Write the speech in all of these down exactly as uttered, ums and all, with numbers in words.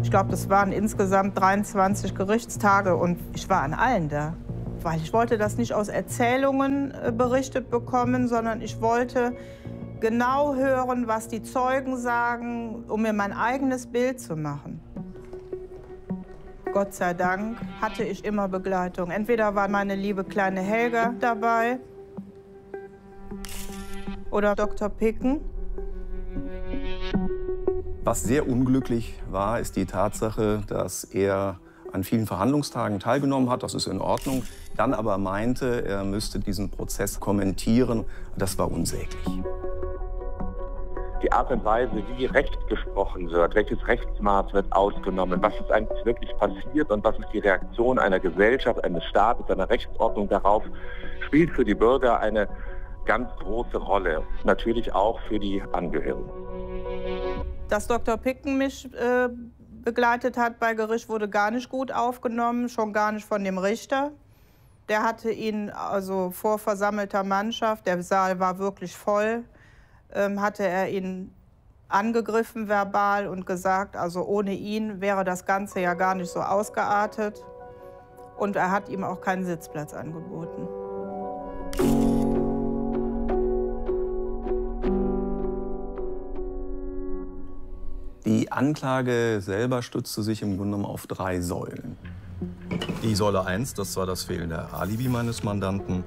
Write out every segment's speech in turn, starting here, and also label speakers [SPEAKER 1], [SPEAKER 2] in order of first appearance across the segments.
[SPEAKER 1] Ich glaube, das waren insgesamt dreiundzwanzig Gerichtstage und ich war an allen da. Weil ich wollte das nicht aus Erzählungen berichtet bekommen, sondern ich wollte genau hören, was die Zeugen sagen, um mir mein eigenes Bild zu machen. Gott sei Dank hatte ich immer Begleitung. Entweder war meine liebe kleine Helga dabei oder Doktor Picken.
[SPEAKER 2] Was sehr unglücklich war, ist die Tatsache, dass er an vielen Verhandlungstagen teilgenommen hat. Das ist in Ordnung. Dann aber meinte, er müsste diesen Prozess kommentieren. Das war unsäglich.
[SPEAKER 3] Die Art und Weise, wie Recht gesprochen wird, welches Rechtsmaß wird ausgenommen, was ist eigentlich wirklich passiert und was ist die Reaktion einer Gesellschaft, eines Staates, einer Rechtsordnung darauf, spielt für die Bürger eine ganz große Rolle. Natürlich auch für die Angehörigen.
[SPEAKER 1] Dass Doktor Picken mich äh, begleitet hat bei Gericht, wurde gar nicht gut aufgenommen, schon gar nicht von dem Richter. Der hatte ihn also vor versammelter Mannschaft, der Saal war wirklich voll, ähm, hatte er ihn angegriffen verbal und gesagt, also ohne ihn wäre das Ganze ja gar nicht so ausgeartet. Und er hat ihm auch keinen Sitzplatz angeboten.
[SPEAKER 2] Die Anklage selber stützte sich im Grunde genommen auf drei Säulen. Die Säule eins, das war das fehlende Alibi meines Mandanten.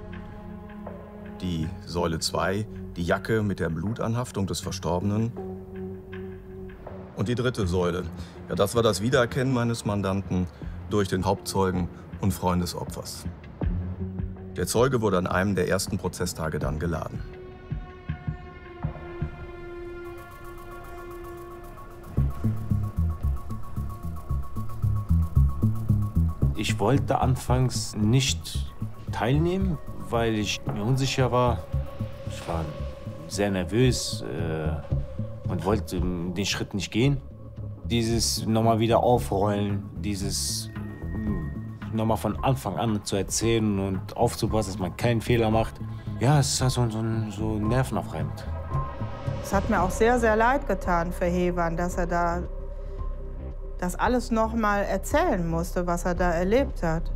[SPEAKER 2] Die Säule zwei, die Jacke mit der Blutanhaftung des Verstorbenen. Und die dritte Säule, ja, das war das Wiedererkennen meines Mandanten durch den Hauptzeugen und Freund des Opfers. Der Zeuge wurde an einem der ersten Prozesstage dann geladen.
[SPEAKER 4] Ich wollte anfangs nicht teilnehmen, weil ich mir unsicher war. Ich war sehr nervös äh, und wollte den Schritt nicht gehen. Dieses nochmal wieder aufrollen, dieses nochmal von Anfang an zu erzählen und aufzupassen, dass man keinen Fehler macht. Ja, es ist halt so, so, so nervenaufreibend.
[SPEAKER 1] Es hat mir auch sehr, sehr leid getan für Hewan, dass er da das alles noch mal erzählen musste, was er da erlebt hat.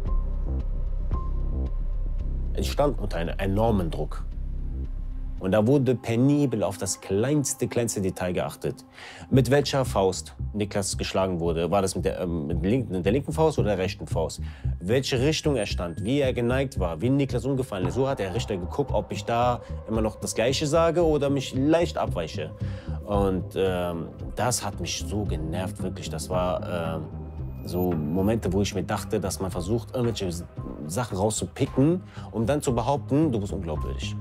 [SPEAKER 4] Ich stand unter einem enormen Druck. Und da wurde penibel auf das kleinste, kleinste Detail geachtet. Mit welcher Faust Niklas geschlagen wurde. War das mit der, ähm, mit der, linken, mit der linken Faust oder der rechten Faust? Welche Richtung er stand, wie er geneigt war, wie Niklas umgefallen ist. So hat der Richter geguckt, ob ich da immer noch das Gleiche sage oder mich leicht abweiche. Und ähm, das hat mich so genervt, wirklich. Das war ähm, so Momente, wo ich mir dachte, dass man versucht, irgendwelche Sachen rauszupicken, um dann zu behaupten, du bist unglaubwürdig.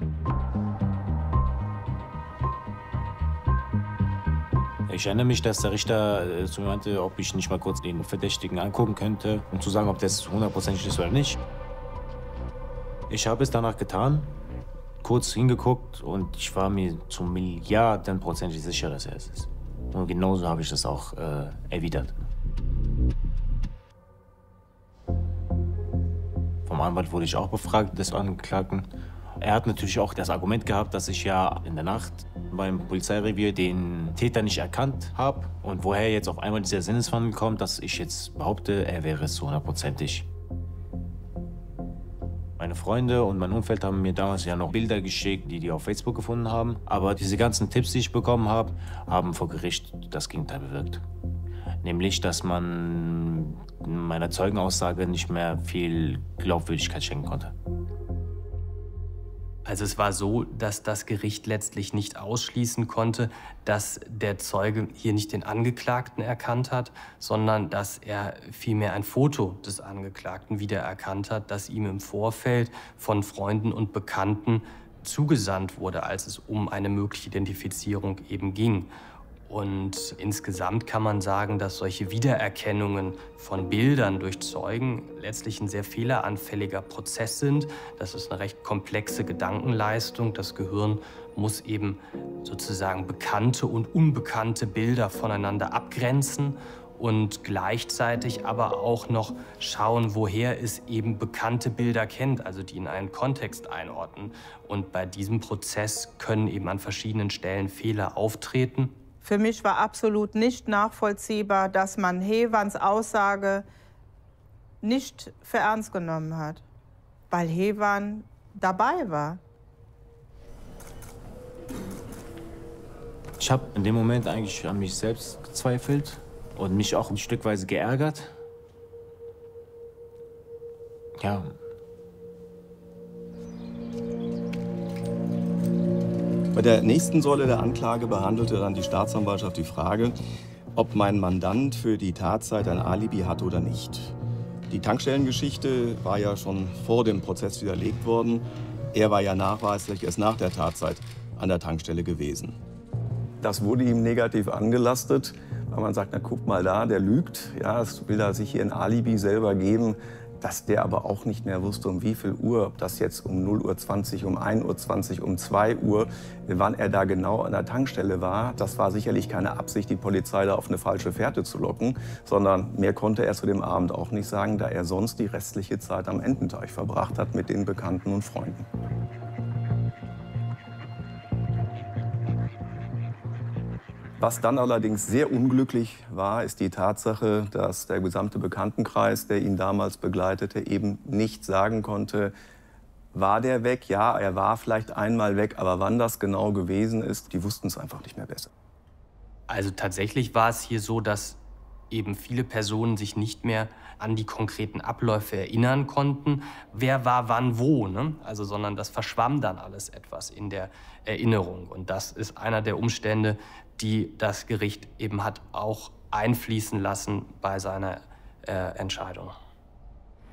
[SPEAKER 4] Ich erinnere mich, dass der Richter äh, zu mir meinte, ob ich nicht mal kurz den Verdächtigen angucken könnte, um zu sagen, ob das hundertprozentig ist oder nicht. Ich habe es danach getan, kurz hingeguckt und ich war mir zu Milliardenprozentig sicher, dass er es ist. Und genauso habe ich das auch äh, erwidert. Vom Anwalt wurde ich auch befragt, des Angeklagten. Er hat natürlich auch das Argument gehabt, dass ich ja in der Nacht beim Polizeirevier den Täter nicht erkannt habe. Und woher jetzt auf einmal dieser Sinneswandel kommt, dass ich jetzt behaupte, er wäre es zu hundertprozentig. Meine Freunde und mein Umfeld haben mir damals ja noch Bilder geschickt, die die auf Facebook gefunden haben. Aber diese ganzen Tipps, die ich bekommen habe, haben vor Gericht das Gegenteil bewirkt. Nämlich, dass man meiner Zeugenaussage nicht mehr viel Glaubwürdigkeit schenken konnte.
[SPEAKER 5] Also es war so, dass das Gericht letztlich nicht ausschließen konnte, dass der Zeuge hier nicht den Angeklagten erkannt hat, sondern dass er vielmehr ein Foto des Angeklagten wiedererkannt hat, das ihm im Vorfeld von Freunden und Bekannten zugesandt wurde, als es um eine mögliche Identifizierung eben ging. Und insgesamt kann man sagen, dass solche Wiedererkennungen von Bildern durch Zeugen letztlich ein sehr fehleranfälliger Prozess sind. Das ist eine recht komplexe Gedankenleistung. Das Gehirn muss eben sozusagen bekannte und unbekannte Bilder voneinander abgrenzen und gleichzeitig aber auch noch schauen, woher es eben bekannte Bilder kennt, also die in einen Kontext einordnen. Und bei diesem Prozess können eben an verschiedenen Stellen Fehler auftreten.
[SPEAKER 1] Für mich war absolut nicht nachvollziehbar, dass man Hewans Aussage nicht für ernst genommen hat, weil Hewan dabei war.
[SPEAKER 4] Ich habe in dem Moment eigentlich an mich selbst gezweifelt und mich auch ein Stückweise geärgert. Ja.
[SPEAKER 2] Bei der nächsten Säule der Anklage behandelte dann die Staatsanwaltschaft die Frage, ob mein Mandant für die Tatzeit ein Alibi hat oder nicht. Die Tankstellengeschichte war ja schon vor dem Prozess widerlegt worden. Er war ja nachweislich erst nach der Tatzeit an der Tankstelle gewesen. Das wurde ihm negativ angelastet, weil man sagt, na guck mal da, der lügt. Ja, es will da sich hier ein Alibi selber geben, dass der aber auch nicht mehr wusste, um wie viel Uhr, ob das jetzt um null Uhr zwanzig, um ein Uhr zwanzig, um zwei Uhr, wann er da genau an der Tankstelle war. Das war sicherlich keine Absicht, die Polizei da auf eine falsche Fährte zu locken, sondern mehr konnte er zu dem Abend auch nicht sagen, da er sonst die restliche Zeit am Ententeich verbracht hat mit den Bekannten und Freunden. Was dann allerdings sehr unglücklich war, ist die Tatsache, dass der gesamte Bekanntenkreis, der ihn damals begleitete, eben nicht sagen konnte, war der weg? Ja, er war vielleicht einmal weg, aber wann das genau gewesen ist, die wussten es einfach nicht mehr besser.
[SPEAKER 5] Also tatsächlich war es hier so, dass eben viele Personen sich nicht mehr an die konkreten Abläufe erinnern konnten, wer war wann wo, ne? Also, sondern das verschwamm dann alles etwas in der Erinnerung. Und das ist einer der Umstände, die das Gericht eben hat auch einfließen lassen bei seiner äh, Entscheidung.